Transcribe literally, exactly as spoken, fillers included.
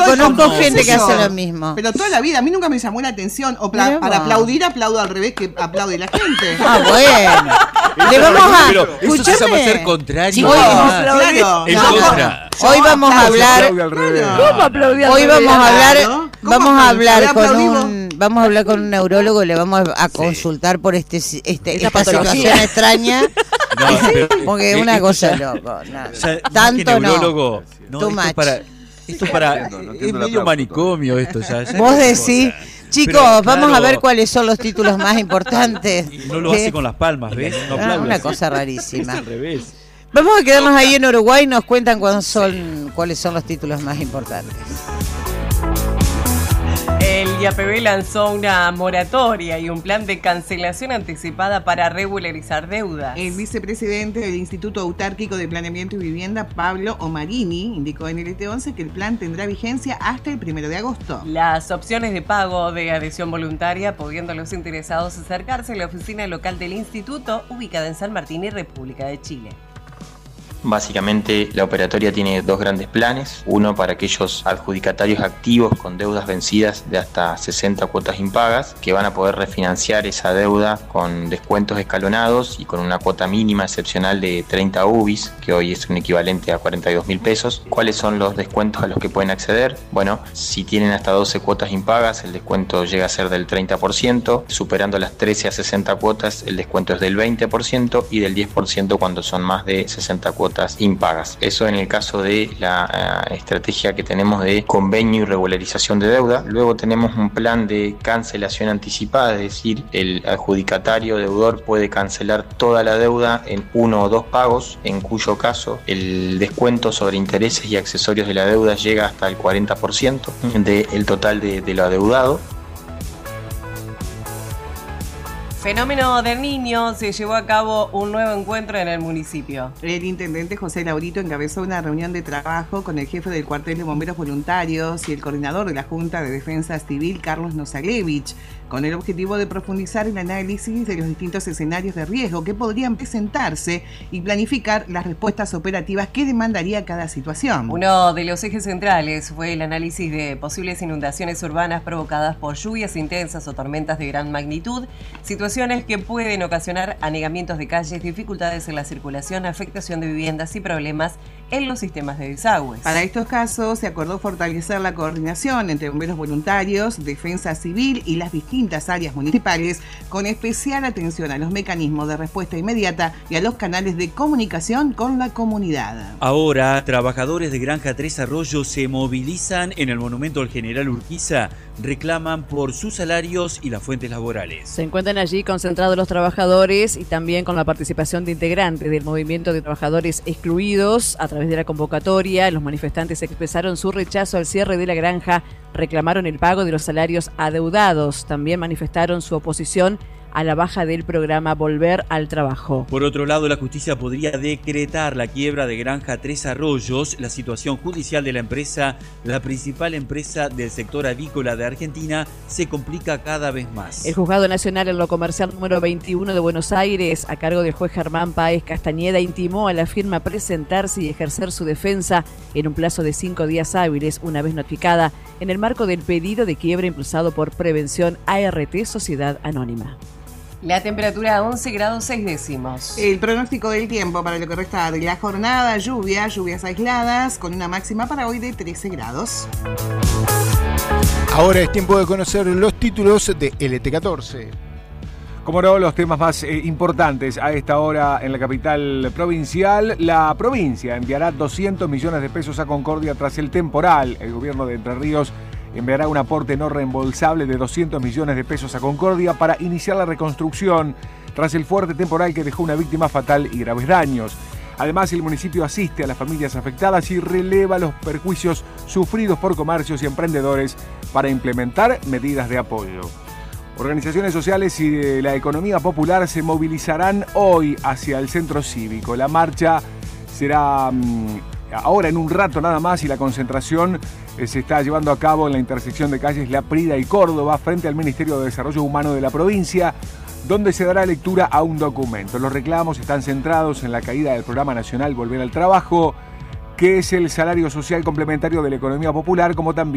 conozco como, gente que yo. hace lo mismo. Pero toda la vida, a mí nunca me llamó la atención. O para, para aplaudir, aplaudo al revés que aplaude la gente. Ah, bueno. Le vamos a... Pero eso se llama ser contrario. Sí, hoy, ah, claro. En No, contra. no. Hoy vamos a hablar... ¿Cómo aplaudir al Hoy revés? vamos a hablar... Claro. ¿Cómo Vamos a hablar con aplaudimos? un... Vamos a hablar con un neurólogo, le vamos a consultar por este, este esta, esta patología. situación extraña. No, pero, Porque es eh, una esto cosa ya- loco. No, ya, más tanto que no. neurólogo, no, Too esto much. es para, esto es para, No entiendo, no es entiendo la medio aplauso. manicomio esto ya. ya Vos no es decís, cosa. chicos, Pero, vamos a claro, ver cuáles son los títulos más importantes. y no lo hace con las palmas, ¿ves? No Ah, aplaude una así. cosa Es rarísima. al revés. Vamos a quedarnos ahí en Uruguay y nos cuentan cuáles son, cuáles son los títulos más importantes. El I A P B lanzó una moratoria y un plan de cancelación anticipada para regularizar deudas. El vicepresidente del Instituto Autárquico de Planeamiento y Vivienda, Pablo Omarini, indicó en el E T once que el plan tendrá vigencia hasta el primero de agosto. Las opciones de pago de adhesión voluntaria, pudiendo los interesados acercarse a la oficina local del instituto, ubicada en San Martín y República de Chile. Básicamente la operatoria tiene dos grandes planes, uno para aquellos adjudicatarios activos con deudas vencidas de hasta sesenta cuotas impagas, que van a poder refinanciar esa deuda con descuentos escalonados y con una cuota mínima excepcional de treinta U B Is, que hoy es un equivalente a cuarenta y dos mil pesos. ¿Cuáles son los descuentos a los que pueden acceder? Bueno, si tienen hasta doce cuotas impagas, el descuento llega a ser del treinta por ciento, superando las trece a sesenta cuotas, el descuento es del veinte por ciento y del diez por ciento cuando son más de sesenta cuotas impagas. Eso en el caso de la uh, estrategia que tenemos de convenio y regularización de deuda. Luego tenemos un plan de cancelación anticipada, es decir, el adjudicatario deudor puede cancelar toda la deuda en uno o dos pagos, en cuyo caso el descuento sobre intereses y accesorios de la deuda llega hasta el cuarenta por ciento del total de, de lo adeudado. Fenómeno del Niño, se llevó a cabo un nuevo encuentro en el municipio. El intendente José Laurito encabezó una reunión de trabajo con el jefe del cuartel de bomberos voluntarios y el coordinador de la Junta de Defensa Civil, Carlos Nosalevich, con el objetivo de profundizar el análisis de los distintos escenarios de riesgo que podrían presentarse y planificar las respuestas operativas que demandaría cada situación. Uno de los ejes centrales fue el análisis de posibles inundaciones urbanas provocadas por lluvias intensas o tormentas de gran magnitud, situaciones que pueden ocasionar anegamientos de calles, dificultades en la circulación, afectación de viviendas y problemas en los sistemas de desagües. Para estos casos se acordó fortalecer la coordinación entre bomberos voluntarios, defensa civil y las distintas áreas municipales, con especial atención a los mecanismos de respuesta inmediata y a los canales de comunicación con la comunidad. Ahora, trabajadores de Granja Tres Arroyos se movilizan en el monumento al General Urquiza, reclaman por sus salarios y las fuentes laborales. Se encuentran allí concentrados los trabajadores y también con la participación de integrantes del movimiento de trabajadores excluidos. A través de la convocatoria, los manifestantes expresaron su rechazo al cierre de la granja, reclamaron el pago de los salarios adeudados, también manifestaron su oposición a la baja del programa Volver al Trabajo. Por otro lado, la justicia podría decretar la quiebra de Granja Tres Arroyos. La situación judicial de la empresa, la principal empresa del sector avícola de Argentina, se complica cada vez más. El Juzgado Nacional en lo Comercial número veintiuno de Buenos Aires, a cargo del juez Germán Páez Castañeda, intimó a la firma presentarse y ejercer su defensa en un plazo de cinco días hábiles, una vez notificada, en el marco del pedido de quiebra impulsado por Prevención A R T Sociedad Anónima. La temperatura once grados seis décimos. El pronóstico del tiempo para lo que resta de la jornada: lluvia, lluvias aisladas, con una máxima para hoy de trece grados. Ahora es tiempo de conocer los títulos de L T catorce. Como no, los temas más eh, importantes a esta hora en la capital provincial. La provincia enviará doscientos millones de pesos a Concordia tras el temporal. El gobierno de Entre Ríos enviará un aporte no reembolsable de doscientos millones de pesos a Concordia para iniciar la reconstrucción tras el fuerte temporal que dejó una víctima fatal y graves daños. Además, el municipio asiste a las familias afectadas y releva los perjuicios sufridos por comercios y emprendedores para implementar medidas de apoyo. Organizaciones sociales y de la economía popular se movilizarán hoy hacia el centro cívico. La marcha será mmm, ahora en un rato nada más y la concentración eh, se está llevando a cabo en la intersección de calles La Prida y Córdoba frente al Ministerio de Desarrollo Humano de la provincia, donde se dará lectura a un documento. Los reclamos están centrados en la caída del Programa Nacional Volver al Trabajo, que es el salario social complementario de la economía popular, como también